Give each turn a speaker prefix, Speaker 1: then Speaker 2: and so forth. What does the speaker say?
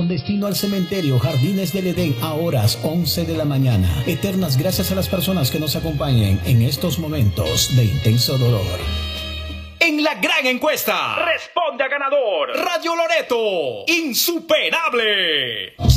Speaker 1: con destino al cementerio Jardines del Edén a horas 11 de la mañana. Eternas gracias a las personas que nos acompañen en estos momentos de intenso dolor. En la gran encuesta, responde a ganador Radio Loreto, insuperable.